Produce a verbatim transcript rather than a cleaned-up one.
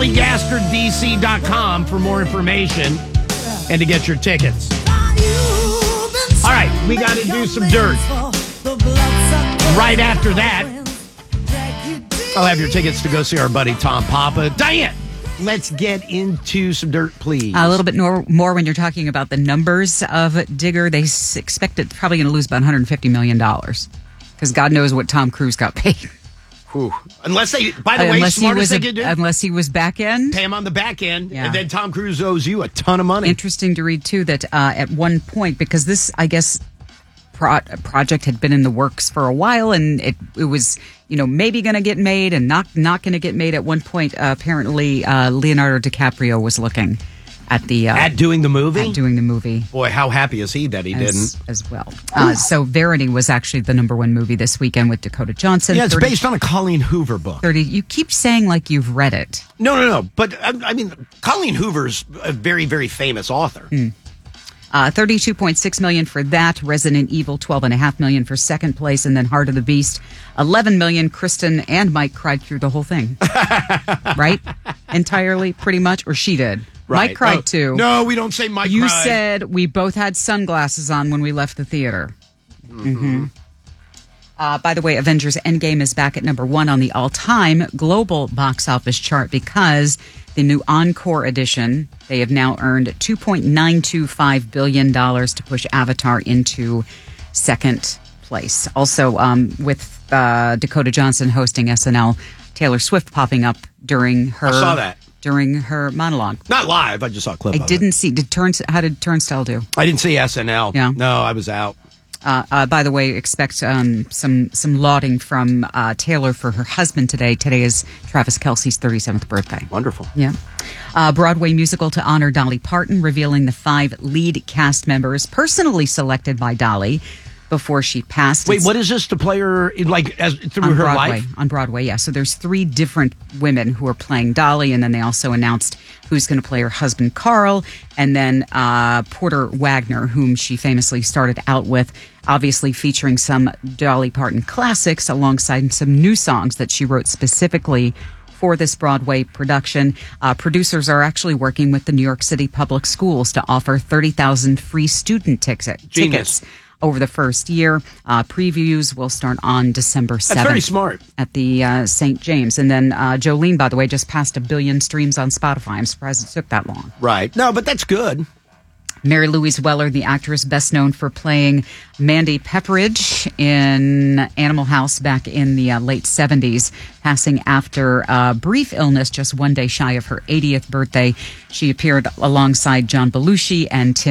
polygaster d c dot com for more information and to get your tickets. All right, we got to do some dirt. Right after that, I'll have your tickets to go see our buddy Tom Papa. Diane, let's get into some dirt, please. A little bit more, more when you're talking about the numbers of Digger. They s- expect it's probably going to lose about one hundred fifty million dollars because God knows what Tom Cruise got paid. Whew. Unless they, by the Uh, way, unless he smartest was they a- could do, unless he was back end. pay him on the back end, Yeah. and then Tom Cruise owes you a ton of money. Interesting to read too that uh, at one point, because this, I guess, pro- project had been in the works for a while, and it it was, you know, maybe going to get made and not not going to get made. At one point, uh, apparently, uh, Leonardo DiCaprio was looking at the uh, At doing the movie? at doing the movie. Boy, how happy is he that he As, didn't? as well. Uh, so Verity was actually the number one movie this weekend with Dakota Johnson. Yeah, it's thirty based on a Colleen Hoover book. thirty You keep saying like you've read it. No, no, no. But, I, I mean, Colleen Hoover's a very, very famous author. Mm. Uh, thirty-two point six million dollars for that. Resident Evil, twelve point five million dollars for second place. And then Heart of the Beast, eleven million dollars. Kristen and Mike cried through the whole thing. Right? Entirely, pretty much. Or she did. Right. Mike cried No, too. No, we don't say Mike You cried. said we both had sunglasses on when we left the theater. Mm-hmm. Uh, by the way, Avengers Endgame is back at number one on the all-time global box office chart because the new Encore edition, they have now earned two point nine two five billion dollars to push Avatar into second place. Also, um, with uh, Dakota Johnson hosting S N L, Taylor Swift popping up during her... I saw that. During her monologue. Not live. I just saw a clip I of didn't it. see... Did Turns, how did Turnstile do? I didn't see S N L. Yeah. No, I was out. Uh, uh, by the way, expect um, some some lauding from uh, Taylor for her husband today. Today is Travis Kelce's thirty-seventh birthday. Wonderful. Yeah. Uh, Broadway musical to honor Dolly Parton, revealing the five lead cast members personally selected by Dolly before she passed. Wait, It's what is this to play her, like, as through on her Broadway, life? On Broadway, yeah. So there's three different women who are playing Dolly, and then they also announced who's going to play her husband, Carl, and then uh, Porter Wagner, whom she famously started out with, obviously featuring some Dolly Parton classics alongside some new songs that she wrote specifically for this Broadway production. Uh, producers are actually working with the New York City Public Schools to offer thirty thousand free student ticket, Genius. tickets over the first year. Uh, previews will start on December seventh. That's very smart. At the uh, Saint James. And then uh, Jolene, by the way, just passed a billion streams on Spotify. I'm surprised it took that long. Right. No, but that's good. Mary Louise Weller, the actress best known for playing Mandy Pepperidge in Animal House back in the uh, late seventies, passing after a brief illness just one day shy of her eightieth birthday. She appeared alongside John Belushi and Tim